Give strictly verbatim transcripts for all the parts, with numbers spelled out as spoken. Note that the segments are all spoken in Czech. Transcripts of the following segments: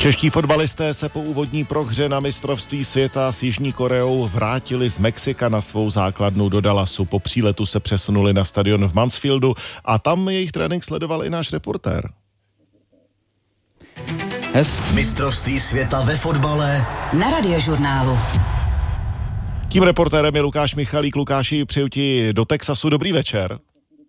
Čeští fotbalisté se po úvodní prohře na mistrovství světa s Jižní Koreou vrátili z Mexika na svou základnu do Dallasu. Po příletu se přesunuli na stadion v Mansfieldu a tam jejich trénink sledoval i náš reportér. Hez. Mistrovství světa ve fotbale na Radiožurnálu. Tím reportérem je Lukáš Michalík. Lukáši, přeju ti do Texasu. Dobrý večer.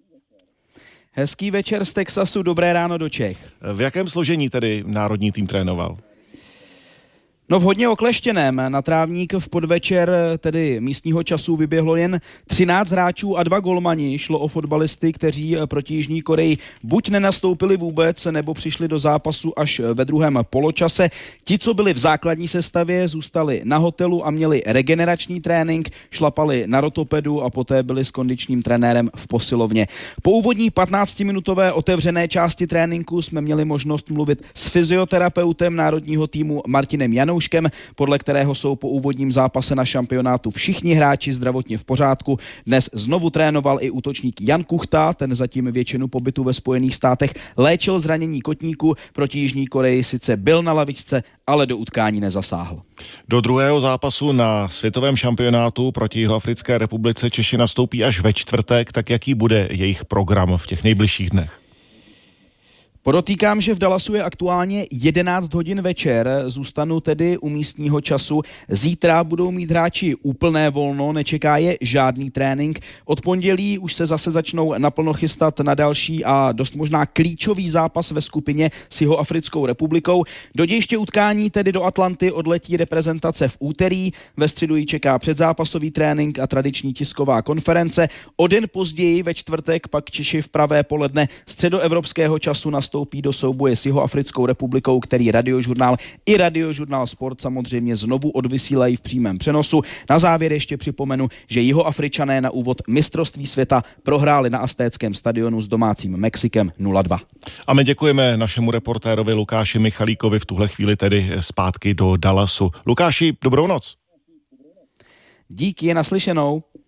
Hezký večer z Texasu, dobré ráno do Čech. V jakém složení tedy národní tým trénoval? No v hodně okleštěném. Na trávník v podvečer, tedy místního času, vyběhlo jen třináct hráčů a dva golmani. Šlo o fotbalisty, kteří proti Jižní Koreji buď nenastoupili vůbec, nebo přišli do zápasu až ve druhém poločase. Ti, co byli v základní sestavě, zůstali na hotelu a měli regenerační trénink, šlapali na rotopedu a poté byli s kondičním trenérem v posilovně. Po úvodní patnáctiminutové otevřené části tréninku jsme měli možnost mluvit s fyzioterapeutem národního týmu Martinem Janou, podle kterého jsou po úvodním zápase na šampionátu všichni hráči zdravotně v pořádku. Dnes znovu trénoval i útočník Jan Kuchta, ten zatím většinu pobytu ve Spojených státech léčil zranění kotníku, proti Jižní Koreji sice byl na lavičce, ale do utkání nezasáhl. Do druhého zápasu na světovém šampionátu proti Jihoafrické republice Češi nastoupí až ve čtvrtek, tak jaký bude jejich program v těch nejbližších dnech? Podotýkám, že v Dallasu je aktuálně jedenáct hodin večer, zůstanu tedy u místního času. Zítra budou mít hráči úplné volno, nečeká je žádný trénink. Od pondělí už se zase začnou naplno chystat na další a dost možná klíčový zápas ve skupině s Jihoafrickou republikou. Do dějiště utkání, tedy do Atlanty, odletí reprezentace v úterý. Ve středu ji čeká předzápasový trénink a tradiční tisková konference. O den později ve čtvrtek pak Češi v pravé poledne středoevropského času nastoupí do souboje s Jihoafrickou republikou, který Radiožurnál i Radiožurnál Sport samozřejmě znovu odvysílají v přímém přenosu. Na závěr ještě připomenu, že Jihoafričané na úvod mistrovství světa prohráli na Aztéckém stadionu s domácím Mexikem nula dva. A my děkujeme našemu reportérovi Lukáši Michalíkovi, v tuhle chvíli tedy zpátky do Dallasu. Lukáši, dobrou noc. Díky, naslyšenou.